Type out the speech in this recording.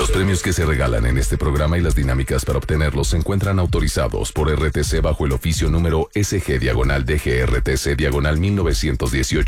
Los premios que se regalan en este programa y las dinámicas para obtenerlos se encuentran autorizados por RTC bajo el oficio número SG-DGRTC-1918.